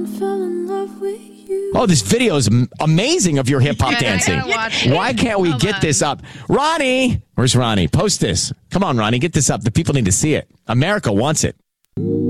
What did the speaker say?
Oh, this video is amazing of your hip hop dancing. Why can't we get this up? Ronnie, where's Ronnie? Post this. Come on, Ronnie, get this up. The people need to see it. America wants it.